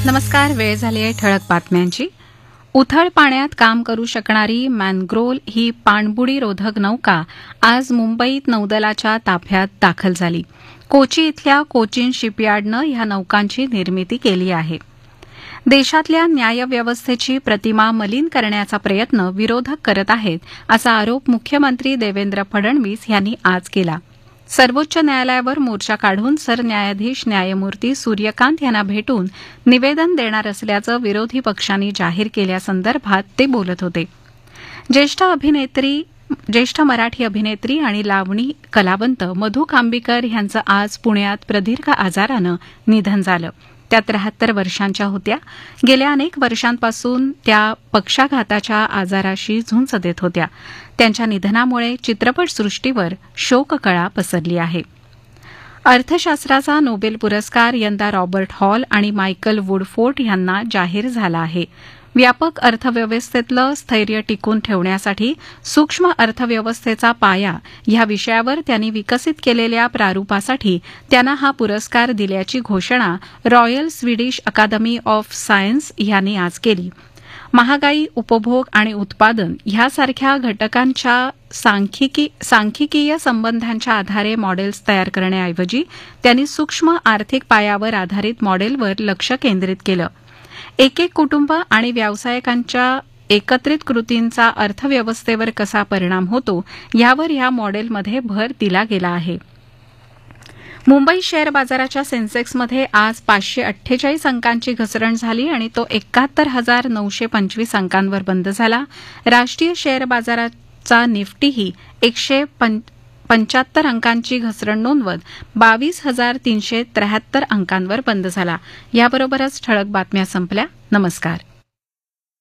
नमस्कार. वेळ झाली आहे ठळक बातम्यांची. उथळ पाण्यात काम करू शकणारी मॅनग्रोल ही पाणबुडीरोधक नौका आज मुंबईत नौदलाच्या ताफ्यात दाखल झाली. कोची इथल्या कोचिन शिपयार्डनं ह्या नौकांची निर्मिती केली आहे. देशातल्या न्यायव्यवस्थेची प्रतिमा मलिन करण्याचा प्रयत्न विरोधक करत आहेत असा आरोप मुख्यमंत्री देवेंद्र फडणवीस यांनी आज केला. सर्वोच्च न्यायालयावर मोर्चा काढून सरन्यायाधीश न्यायमूर्ती सूर्यकांत यांना भेटून निवेदन देणार असल्याचं विरोधी पक्षांनी जाहीर केल्यासंदर्भात ते बोलत होते. ज्येष्ठ मराठी अभिनेत्री आणि लावणी कलावंत मधू कांबीकर यांचं आज पुण्यात प्रदीर्घ आजारानं निधन झालं. त्या 73 वर्षांच्या होत्या. गेल्या अनेक वर्षांपासून त्या पक्षाघाताच्या आजाराशी झुंज देत होत्या. त्यांच्या निधनामुळे चित्रपटसृष्टीवर शोककळा पसरली आहे. अर्थशास्त्राचा नोबेल पुरस्कार यंदा रॉबर्ट हॉल आणि मायकल वुडफोर्ड यांना जाहीर झाला आहे. व्यापक अर्थव्यवस्थेतलं स्थैर्य टिकून ठेवण्यासाठी सूक्ष्म अर्थव्यवस्थेचा पाया ह्या विषयावर त्यांनी विकसित केलेल्या प्रारूपासाठी त्यांना हा पुरस्कार दिल्याची घोषणा royal Swedish Akademi of science यांनी आज केली. महागाई, उपभोग आणि उत्पादन ह्यासारख्या घटकांच्या सांख्यिकीय संबंधांच्या आधारे मॉडेल्स तयार करण्याऐवजी त्यांनी सूक्ष्म आर्थिक पायावर आधारित मॉडेलवर लक्ष केंद्रित केलं. एक कुटुंब आणि व्यावसायिकांच्या एकत्रित कृतींचा अर्थव्यवस्थेवर कसा परिणाम होतो यावर या मॉडेलमध्ये भर दिला गेला आहे. मुंबई शेअर बाजाराच्या सेन्सेक्समध्ये आज 548 अंकांची घसरण झाली आणि तो 71,925 अंकांवर बंद झाला. राष्ट्रीय शेअर बाजाराचा निफ्टीही 175 अंकांची घसरण नोंदवत 22,373 अंकांवर बंद झाला. याबरोबरच ठळक बातम्या संपल्या. नमस्कार.